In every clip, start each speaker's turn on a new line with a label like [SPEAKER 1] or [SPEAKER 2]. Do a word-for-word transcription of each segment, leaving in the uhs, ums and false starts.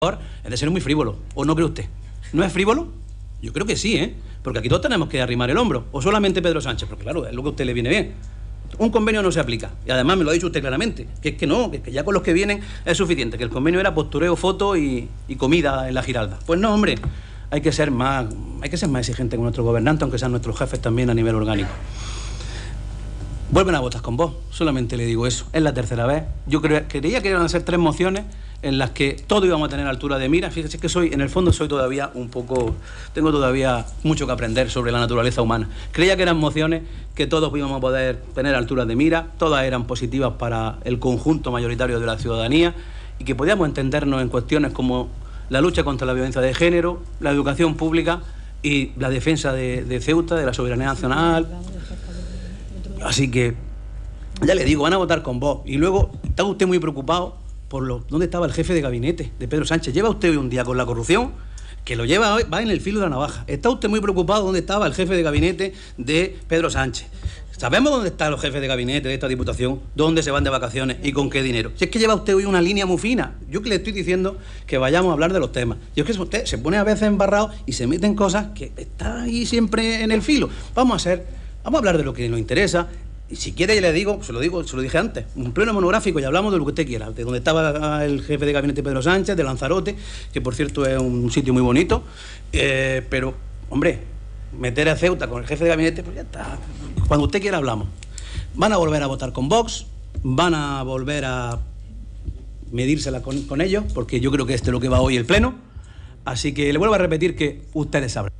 [SPEAKER 1] es de ser muy frívolo, ¿o no cree usted? ¿No es frívolo? Yo creo que sí, ¿eh? Porque aquí todos tenemos que arrimar el hombro, o solamente Pedro Sánchez, porque claro, es lo que a usted le viene bien. Un convenio no se aplica, y además me lo ha dicho usted claramente, que es que no, que, que ya con los que vienen es suficiente, que el convenio era postureo, foto y, y comida en la Giralda. Pues no, hombre, hay que ser más, hay que ser más exigente con nuestros gobernantes, aunque sean nuestros jefes también a nivel orgánico. Vuelven a votar con vos, solamente le digo eso. Es la tercera vez. Yo creo, creía que iban a ser tres mociones en las que todos íbamos a tener altura de mira. Fíjese que soy, en el fondo soy todavía un poco, tengo todavía mucho que aprender sobre la naturaleza humana. Creía que eran mociones que todos íbamos a poder tener alturas de mira, todas eran positivas para el conjunto mayoritario de la ciudadanía y que podíamos entendernos en cuestiones como la lucha contra la violencia de género, la educación pública y la defensa de, de Ceuta, de la soberanía nacional. Así que, ya le digo, van a votar con vos. Y luego, está usted muy preocupado por lo, dónde estaba el jefe de gabinete de Pedro Sánchez. ¿Lleva usted hoy un día con la corrupción? Que lo lleva hoy, va en el filo de la navaja. Está usted muy preocupado dónde estaba el jefe de gabinete de Pedro Sánchez. ¿Sabemos dónde están los jefes de gabinete de esta diputación? ¿Dónde se van de vacaciones y con qué dinero? Si es que lleva usted hoy una línea muy fina. Yo que le estoy diciendo que vayamos a hablar de los temas. Yo es que usted se pone a veces embarrado y se mete en cosas que está ahí siempre en el filo. Vamos a hacer, vamos a hablar de lo que nos interesa. Y si quiere, ya le digo, se lo digo, se lo dije antes, un pleno monográfico y hablamos de lo que usted quiera, de donde estaba el jefe de gabinete Pedro Sánchez, de Lanzarote, que por cierto es un sitio muy bonito, eh, pero, hombre, meter a Ceuta con el jefe de gabinete, pues ya está. Cuando usted quiera hablamos. Van a volver a votar con Vox, van a volver a medírsela con, con ellos, porque yo creo que este es lo que va hoy el pleno, así que le vuelvo a repetir que ustedes sabrán.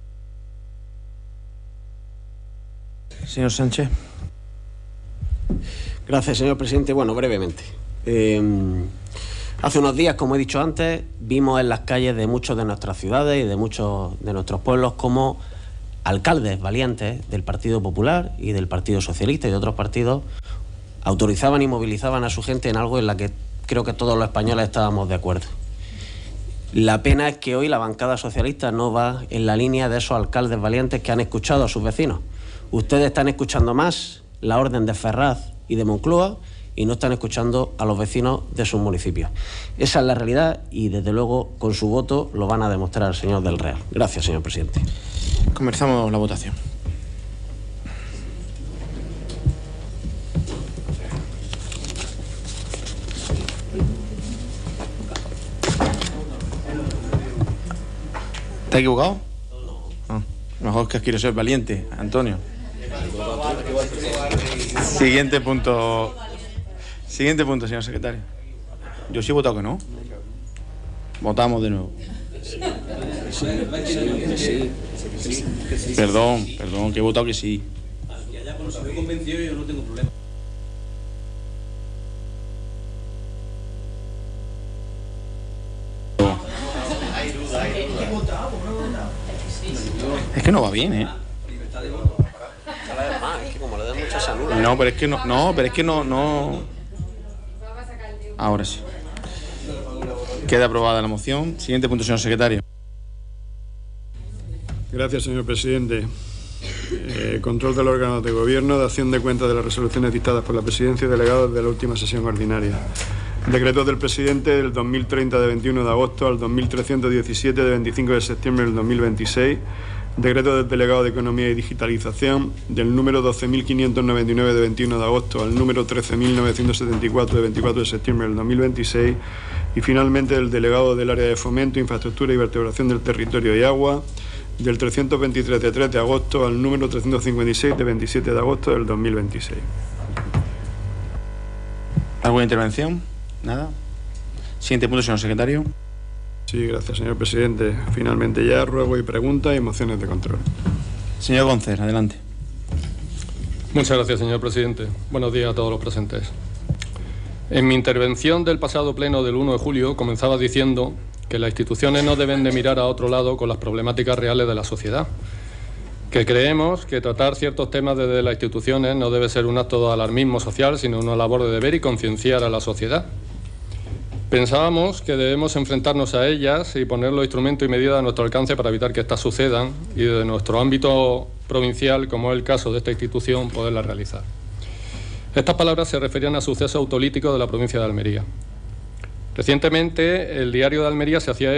[SPEAKER 2] Señor Sánchez. Gracias, señor presidente. Bueno, brevemente. Eh, hace unos días, como he dicho antes, vimos en las calles de muchas de nuestras ciudades y de muchos de nuestros pueblos como alcaldes valientes del Partido Popular y del Partido Socialista y de otros partidos autorizaban y movilizaban a su gente en algo en la que creo que todos los españoles estábamos de acuerdo. La pena es que hoy la bancada socialista no va en la línea de esos alcaldes valientes que han escuchado a sus vecinos. Ustedes están escuchando más la orden de Ferraz y de Moncloa y no están escuchando a los vecinos de sus municipios. Esa es la realidad y desde luego con su voto lo van a demostrar, señor del Real. Gracias, señor presidente.
[SPEAKER 3] Comenzamos la votación. ¿Está equivocado? No. Ah, mejor que quiero ser valiente, Antonio. Siguiente punto. Siguiente punto, señor secretario. Yo sí he votado que no. Votamos de nuevo. Perdón, perdón, que he votado que sí.
[SPEAKER 1] Que haya convencido, yo no tengo problema.
[SPEAKER 3] Es que no va bien, ¿eh? No, pero es que no, no, pero es que no, no. Ahora sí. Queda aprobada la moción. Siguiente punto, señor secretario.
[SPEAKER 4] Gracias, señor presidente. Eh, control del órgano de gobierno, dación de cuenta de las resoluciones dictadas por la presidencia y delegados de la última sesión ordinaria. Decretos del presidente del dos mil treinta de veintiuno de agosto al dos mil trescientos diecisiete de veinticinco de septiembre del dos mil veintiséis. Decreto del delegado de Economía y Digitalización del número doce mil quinientos noventa y nueve de veintiuno de agosto al número trece mil novecientos setenta y cuatro de veinticuatro de septiembre del dos mil veintiséis. Y finalmente del delegado del área de fomento, infraestructura y vertebración del territorio y agua del trescientos veintitrés de tres de agosto al número trescientos cincuenta y seis de veintisiete de agosto del dos mil veintiséis.
[SPEAKER 3] ¿Alguna intervención? Nada. Siguiente punto, señor secretario.
[SPEAKER 4] Sí, gracias, señor presidente. Finalmente ya ruego y preguntas y mociones de control.
[SPEAKER 3] Señor González, adelante.
[SPEAKER 5] Muchas gracias, señor presidente. Buenos días a todos los presentes. En mi intervención del pasado pleno del uno de julio comenzaba diciendo que las instituciones no deben de mirar a otro lado con las problemáticas reales de la sociedad, que creemos que tratar ciertos temas desde las instituciones no debe ser un acto de alarmismo social, sino una labor de deber y concienciar a la sociedad. Pensábamos que debemos enfrentarnos a ellas y poner los instrumentos y medidas a nuestro alcance para evitar que éstas sucedan y desde nuestro ámbito provincial, como es el caso de esta institución, poderlas realizar. Estas palabras se referían a sucesos autolíticos de la provincia de Almería. Recientemente, el diario de Almería se hacía